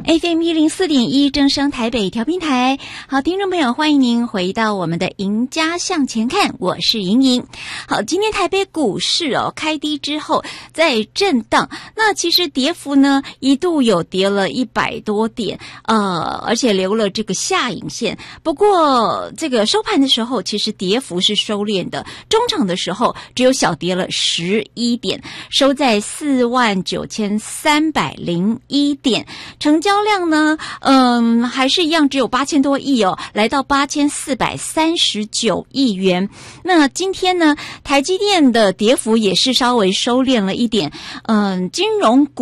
FM 104.1正声台北调频台。好，听众朋友，欢迎您回到我们的赢家向前看，我是莹莹。好，今天台北股市开低之后在震荡，那其实跌幅呢一度有跌了100多点，而且留了这个下影线。不过这个收盘的时候，其实跌幅是收敛的，中场的时候只有小跌了11点，收在49301点，成交量呢还是一样只有8000多亿来到8439亿元。那今天呢，台积电的跌幅也是稍微收敛了一点，金融股